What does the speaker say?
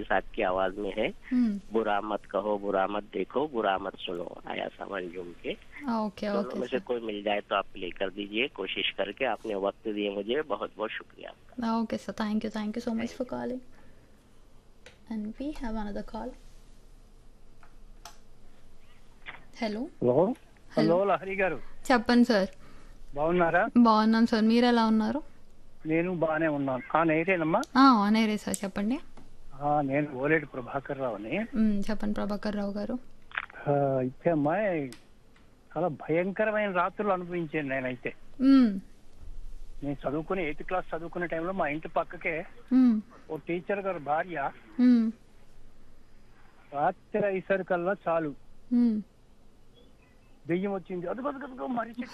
साहब की आवाज में है। बुरा मत कहो, बुरा मत देखो, बुरा मत सुनो, आया सावन झूम के। ఓకే दोनों ఓకే में से कोई मिल जाए तो आप प्ले कर दीजिए कोशिश करके। आपने वक्त दिए मुझे, बहुत बहुत शुक्रिया आपका। Sir okay sir, thank you so much for calling. And we have another call. Hello hello hello Lahari గారు, చెప్పండి సార్. బాగున్నారా? బాగున్నాం సార్, మీరు ఎలా ఉన్నారు? నేను బాగానే ఉన్నాను. నేనేనమ్మా. అనేరే సార్, చెప్పండి. నేను ఓలేటి ప్రభాకర్ రావుని. చెప్పండి ప్రభాకర్ రావు గారు. అయితే అమ్మాయి చాలా భయంకరమైన రాత్రులు అనుభవించాను నేనైతే. నేను చదువుకుని 8th క్లాస్ చదువుకునే టైంలో మా ఇంటి పక్కకే ఓ టీచర్ గారు భార్య రాత్రి అయ్యేసరికల్లా చాలు దెయ్యం వచ్చింది, అదుగో మర్రి చెట్టు